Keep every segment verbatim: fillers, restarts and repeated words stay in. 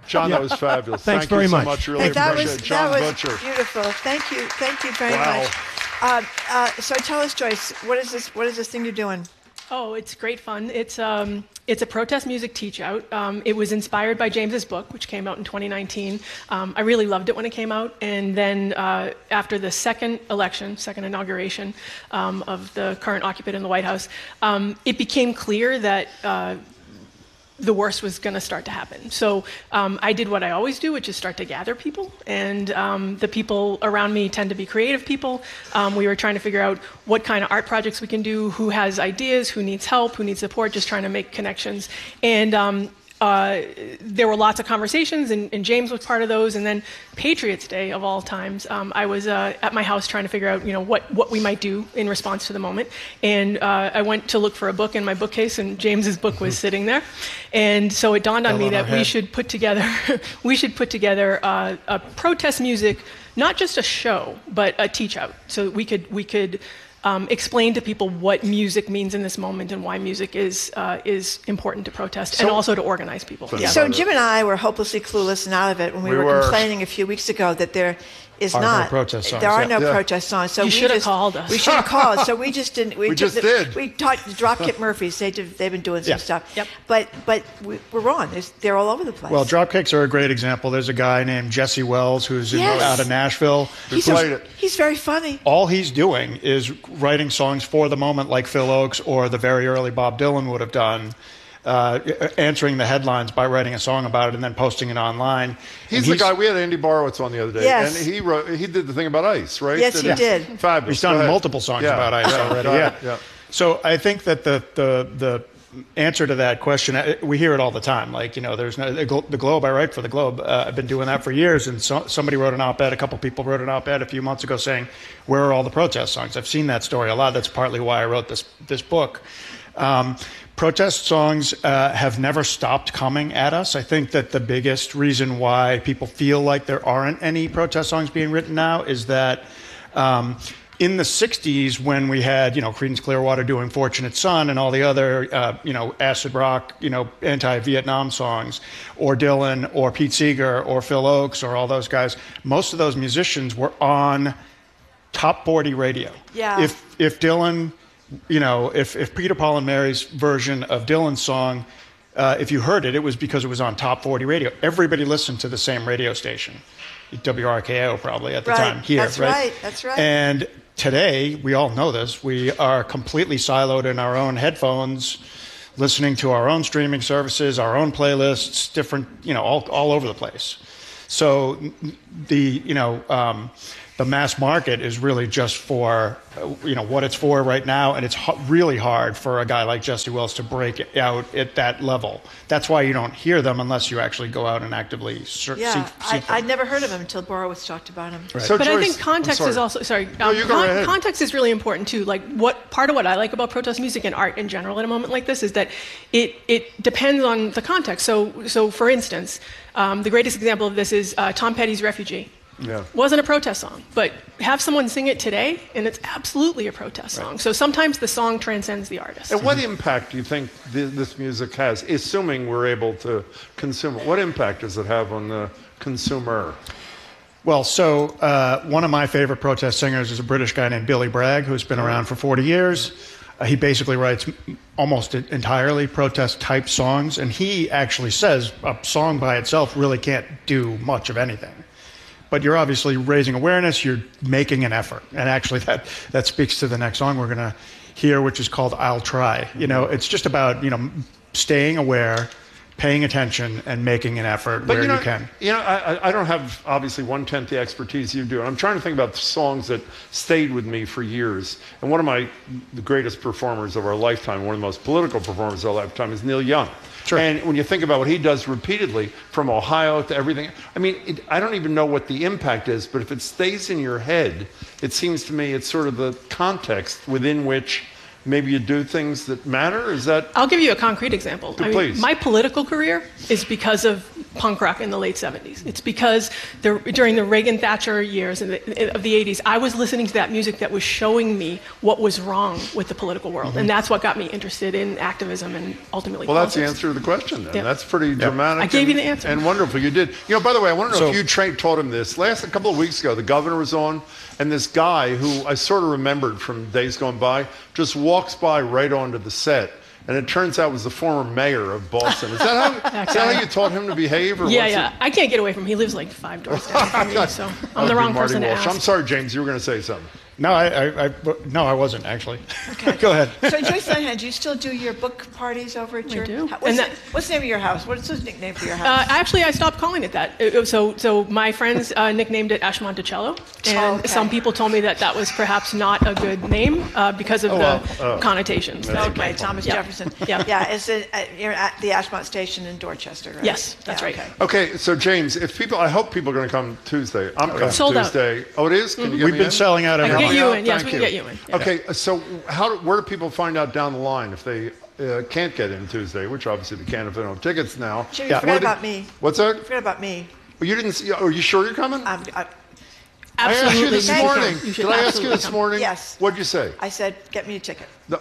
John, that was fabulous. Thanks Thank very you so much. much. Really Hey, that appreciate was, it. John that was Butcher. beautiful. Thank you. Thank you very Wow. much. Uh, uh, so tell us, Joyce, what is this? What is this thing you're doing? Oh, it's great fun. It's um, it's a protest music teach out. Um, it was inspired by James's book, which came out in twenty nineteen. Um, I really loved it when it came out, and then uh, after the second election, second inauguration um, of the current occupant in the White House, um, it became clear that Uh, the worst was going to start to happen. So um, I did what I always do, which is start to gather people. And um, the people around me tend to be creative people. Um, we were trying to figure out what kind of art projects we can do, who has ideas, who needs help, who needs support, just trying to make connections. And um, uh, there were lots of conversations, and, and James was part of those. And then Patriots Day, of all times, um, I was uh, at my house trying to figure out, you know, what, what we might do in response to the moment. And uh, I went to look for a book in my bookcase, and James's book was sitting there. And so it dawned on Fell me on that our we head. should put together, we should put together uh, a protest music, not just a show, but a teach out, so that we could we could. Um, explain to people what music means in this moment and why music is uh, is important to protest and So- also to organize people. Yeah. So Jim and I were hopelessly clueless and out of it when we, We were, were. complaining a few weeks ago that there is Are no not protest songs, there are yeah. no Yeah. protest songs. So You we should have just- called us. We should have called. So we just didn't. We, We just the- did. We talked to Dropkick Murphys. They did, they've been doing some Yeah. stuff. Yep. But but we, we're wrong. There's, they're all over the place. Well, Dropkicks are a great example. There's a guy named Jesse Wells who's in, Yes. out of Nashville. he's, played it. he's very funny. All he's doing is writing songs for the moment like Phil Oakes or the very early Bob Dylan would have done, uh, answering the headlines by writing a song about it and then posting it online. He's And the guy, we had Andy Borowitz on the other day, Yes. and he wrote, he did the thing about ice, right? Yes, he he? did. Fabulous. He's done Go ahead. multiple songs Yeah. about ice Yeah. already. Go Yeah. ahead. Yeah. So I think that the the the answer to that question, uh, we hear it all the time. Like, you know, there's no the Glo- the Globe. I write for the Globe. Uh, I've been doing that for years. And so, somebody wrote an op-ed. A couple people wrote an op-ed a few months ago saying, "Where are all the protest songs?" I've seen that story a lot. That's partly why I wrote this this book. Um, protest songs uh, have never stopped coming at us. I think that the biggest reason why people feel like there aren't any protest songs being written now is that um, in the sixties, when we had, you know, Creedence Clearwater doing Fortunate Son and all the other, uh, you know, acid rock, you know, anti-Vietnam songs, or Dylan or Pete Seeger or Phil Oakes or all those guys, most of those musicians were on top forty radio. Yeah. If if Dylan, you know, if, if Peter, Paul, and Mary's version of Dylan's song, uh, if you heard it, it was because it was on top forty radio. Everybody listened to the same radio station, W R K O probably at the Right. time here, That's right. That's right. And today, we all know this, we are completely siloed in our own headphones, listening to our own streaming services, our own playlists, different, you know, all, all over the place. So the, you know, um, the mass market is really just for, uh, you know, what it's for right now, and it's h- really hard for a guy like Jesse Wells to break it out at that level. That's why you don't hear them unless you actually go out and actively ser- Yeah, seek, I, seek them. I'd never heard of him until Borowitz talked about him. So But I Joyce- think context I'm is sorry. also sorry. No, um, you go right ahead. Context is really important too. Like what part of what I like about protest music and art in general in a moment like this is that it it depends on the context. So so for instance, um, the greatest example of this is uh, Tom Petty's "Refugee." Yeah. Wasn't a protest song, but have someone sing it today, and it's absolutely a protest song. So sometimes the song transcends the artist. And what impact do you think th- this music has, assuming we're able to consume it? What impact does it have on the consumer? Well, so uh, one of my favorite protest singers is a British guy named Billy Bragg, who's been around for forty years. Uh, he basically writes m- almost entirely protest-type songs, and he actually says a song by itself really can't do much of anything. But you're obviously raising awareness, you're making an effort. And actually that, that speaks to the next song we're going to hear, which is called I'll Try. You know, it's just about, you know, staying aware, paying attention, and making an effort But where you know, you can. You know, I, I don't have obviously one tenth the expertise you do, and I'm trying to think about the songs that stayed with me for years. And one of my the greatest performers of our lifetime, one of the most political performers of our lifetime, is Neil Young. Sure. And when you think about what he does repeatedly, from Ohio to everything, I mean, it, I don't even know what the impact is, but if it stays in your head, it seems to me it's sort of the context within which maybe you do things that matter. Is that? I'll give you a concrete example. I mean, Please. my political career is because of punk rock in the late seventies. It's because the, during the Reagan-Thatcher years in the, of the eighties, I was listening to that music that was showing me what was wrong with the political world. Mm-hmm. And that's what got me interested in activism and ultimately Well, politics. that's the answer to the question then. Yep. That's pretty Yep. dramatic. I gave and, you the answer. And wonderful. You did. You know, by the way, I want to know So- if you tra- taught him this. Last, a couple of weeks ago, the governor was on, and this guy who I sort of remembered from days gone by just walks by right onto the set. And it turns out was the former mayor of Boston. Is that how, is that how you taught him to behave? Or Yeah, what's yeah. It? I can't get away from him. He lives like five doors down from me, so That I'm would the be wrong Marty person to Walsh. ask. I'm sorry, James. You were going to say something. No, I, I, I no, I wasn't actually. Okay. Go ahead. So Joyce Linehan, do you still do your book parties over at I your? do. What's, And the, that- what's the name of your house? What's the nickname for your Uh, house? actually, I stopped calling it that. It- it- so, so my friends uh, nicknamed it Ash Monticello, and Oh, okay. some people told me that that was perhaps not a good name uh, because of the wow. connotations. that it Okay, might- Thomas Yeah. Jefferson. Yeah. Yeah, it's a, uh, you're at the Ashmont Station in Dorchester, right? Yes, that's Yeah, right. Okay. Okay, so James, if people, I hope people are going to come Tuesday. I'm coming Sold out. Tuesday. Oh, it is? Can you get We've me been in? selling out I every can get month. you Yeah, in. Yes, thank we can you. get you in. Yeah. Okay, so how do, where do people find out down the line if they uh, can't get in Tuesday, which obviously they can if they don't have tickets now? Jimmy, Yeah. you forgot What do- about me. What's that? You forgot about me. Well, you didn't see, are you sure you're coming? I'm, I, I asked you Absolutely. this Thank you. morning. You should Did I ask you absolutely this come. morning? Yes. What'd you say? I said, get me a ticket. No.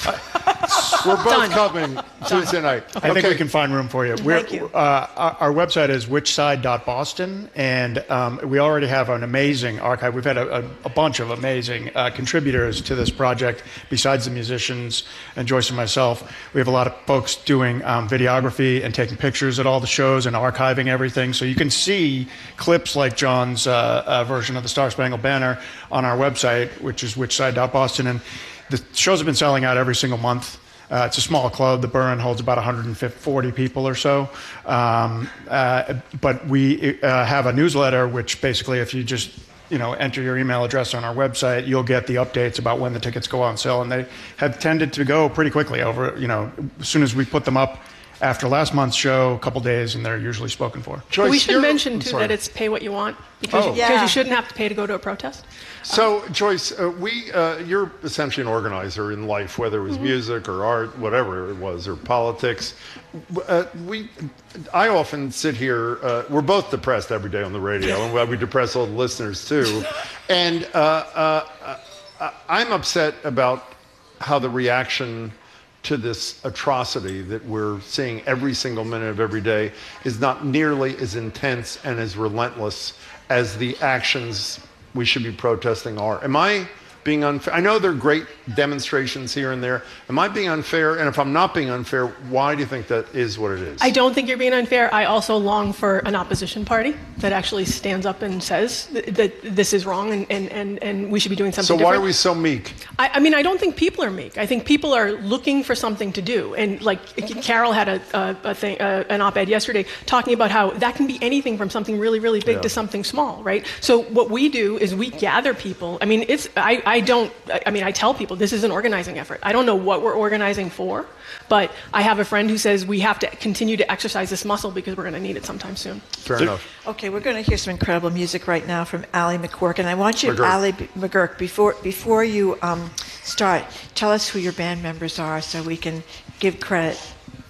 We're both Done. coming Tuesday night. I think we can find room for you. We're, Thank you. Uh, our, our website is whichside dot boston, and um, we already have an amazing archive. We've had a, a, a bunch of amazing uh, contributors to this project, besides the musicians and Joyce and myself. We have a lot of folks doing um, videography and taking pictures at all the shows and archiving everything. So you can see clips like John's uh, uh, version of the Star Spangled Banner on our website, which is whichside dot boston. And the shows have been selling out every single month. Uh, it's a small club. The Burn holds about one hundred forty people or so. Um, uh, but we uh, have a newsletter, which basically, if you just you know enter your email address on our website, you'll get the updates about when the tickets go on sale, and they have tended to go pretty quickly. Over you know, as soon as we put them up after last month's show, a couple days, and they're usually spoken for. Joyce, we should you're- mention I'm too sorry. that it's pay what you want because, Oh. you, because Yeah. you shouldn't have to pay to go to a protest. So, Joyce, uh, we, uh, you're essentially an organizer in life, whether it was Mm-hmm. music or art, whatever it was, or politics. Uh, we, I often sit here. Uh, we're both depressed every day on the radio, and we depress all the listeners too. And uh, uh, uh, I'm upset about how the reaction to this atrocity that we're seeing every single minute of every day is not nearly as intense and as relentless as the actions we should be protesting are. Am I being unfair? I know there are great demonstrations here and there. Am I being unfair? And if I'm not being unfair, why do you think that is what it is? I don't think you're being unfair. I also long for an opposition party that actually stands up and says that, that this is wrong and, and, and, and we should be doing something so why different. are we so meek? I, I mean, I don't think people are meek. I think people are looking for something to do. And like Carol had a, a, a thing, uh, an op-ed yesterday talking about how that can be anything from something really, really big Yeah. to something small, right? So what we do is we gather people. I mean, it's I, I don't. I mean, I tell people this is an organizing effort. I don't know what we're organizing for, but I have a friend who says we have to continue to exercise this muscle because we're going to need it sometime soon. Fair enough. Okay, we're going to hear some incredible music right now from Ally McGurk, and I want you, McGurk. Ally B- McGurk, before before you um, start, tell us who your band members are so we can give credit.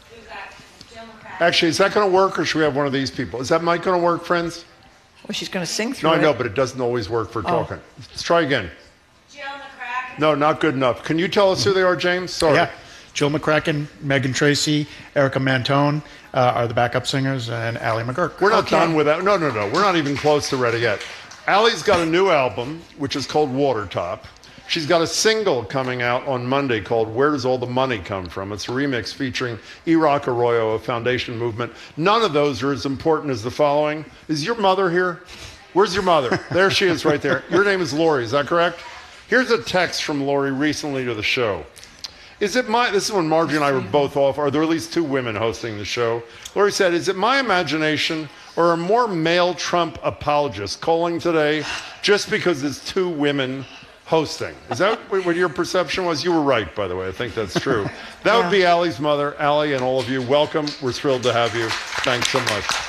Actually, is that going to work, or should we have one of these people? Is that mic going to work, friends? Well, she's going to sing through No, I it. know, but it doesn't always work for talking. Let's try again. No, not good enough. Can you tell us who they are, James? Sorry. Yeah, Jill McCracken, Megan Tracy, Erica Mantone uh, are the backup singers, and Ally McGurk. We're not Okay. done with that. No, no, no. We're not even close to ready yet. Allie's got a new album, which is called Watertop. She's got a single coming out on Monday called Where Does All the Money Come From? It's a remix featuring E-Rock Arroyo of Foundation Movement. None of those are as important as the following. Is your mother here? Where's your mother? There she is right there. Your name is Lori, is that correct? Here's a text from Lori recently to the show. Is it my, this is when Margie and I were both off, or there were at least two women hosting the show. Lori said, is it my imagination or are more male Trump apologists calling today just because it's two women hosting? Is that what your perception was? You were right, by the way. I think that's true. That Yeah. would be Allie's mother. Allie and all of you, welcome. We're thrilled to have you. Thanks so much.